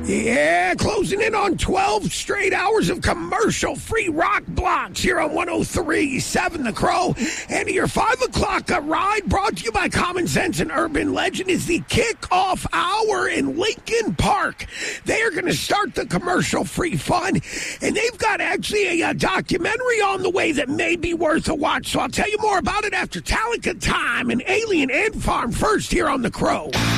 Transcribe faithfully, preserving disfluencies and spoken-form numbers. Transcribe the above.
Yeah, closing in on twelve straight hours of commercial-free rock blocks here on one oh three point seven The Crow. And your five o'clock ride brought to you by Common Sense and Urban Legend is the kickoff hour in Lincoln Park. They are going to start the commercial-free fun, and they've got actually a, a documentary on the way that may be worth a watch. So I'll tell you more about it after Talica Time and Alien Ant Farm first here on The Crow.